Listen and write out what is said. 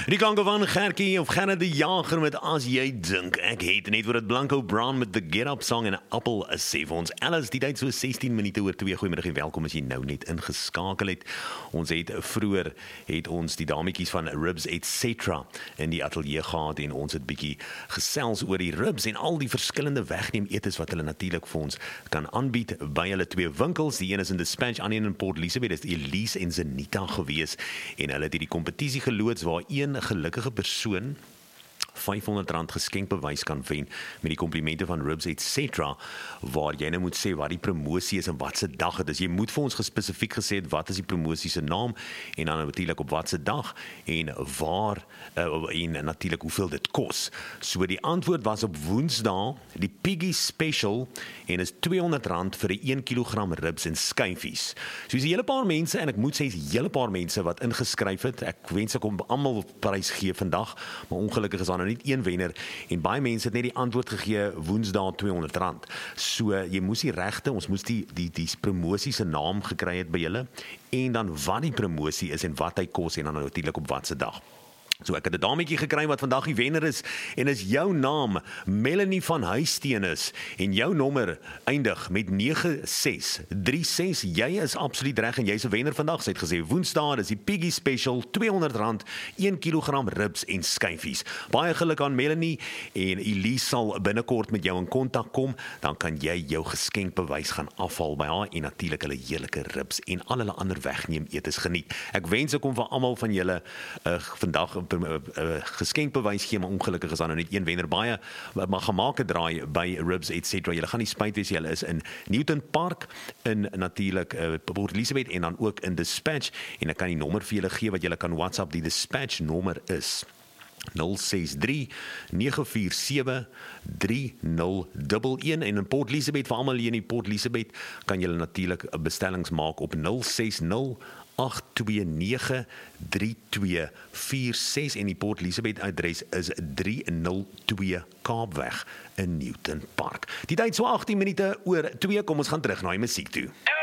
Die klanke van Gertjie of Gerrit de Jager met As Jy Dink. Ek het net oor het Blanco Brown met The Get Up Song en Appel sê vir ons. Alice, die tyd so 16 minute oor 2. Goeiemiddag en welkom as jy nou net ingeskakel het. Ons het vroeër ons die dametjies van Ribs Etc. in die ateljee gehad en ons het bietjie gesels oor die ribs en al die verskillende wegneem etes wat hulle natuurlik vir ons kan aanbied by hulle twee winkels. Die een is in Dispatch, ander in Port Elizabeth. Dit is Elise en Zenita gewees en hulle het hierdie kompetisie geloods waar een gelukkige persoon R500 geskenkbewys kan wen met die komplimente van Ribs Etc. waar jy nou moet sê wat die promosie is en wat se dag het is. Jy moet vir ons spesifiek gesê het wat is die promosie se naam en dan natuurlik op wat se dag en waar en natuurlik hoeveel dit kos. So die antwoord was op Woensdae die Piggy Special en is R200 vir 'n 1 kg ribs en skyfies. So is 'n hele paar mense en ek moet sê is 'n hele paar mense wat ingeskryf het. Ek wens ek kon almal prys gee vandag, maar ongelukkig is daar nou net een wenner en baie mense het net die antwoord gegee Woensdae R200. So jy moes die regte, ons moes die promosie se naam gekry het by julle en dan wat die promosie is en wat hy kos en dan natuurlik op wat se dag. So ek het 'n dametjie gekry wat vandag die wenner is en is jou naam Melanie van Huisteen is en jou nommer eindig met 9636. Jy is absoluut reg en jy's 'n wenner vandag. Sy het gesê Woensdae, dis die Piggy Special, R200, 1 kg ribs en skyfies. Baie geluk aan Melanie en Elise sal binnekort met jou in kontak kom, dan kan jy jou geskenkbewys gaan afhaal by haar en natuurlik hulle heerlike ribs en al hulle ander wegneem etes geniet. Ek wens ek kon vir almal van julle vandag geskenkbewys gee, maar ongelukkig is daar nou net een wenner. Baie maar gemaak draai by Ribs Etc. Julle gaan nie spyt wees, julle is in Newton Park in natuurlik Port Elizabeth en dan ook in Dispatch en ek kan die nommer vir julle gee wat julle kan WhatsApp. Die Dispatch nommer is 063 947 3011 en in Port Elizabeth, vir almal hier in die Port Elizabeth kan julle natuurlik bestellings maak op 060 8293246 en die Port Elizabeth adres is 302 Kaapweg in Newton Park. Die tyd so 18 minute oor 2, kom ons gaan terug na die musiek toe.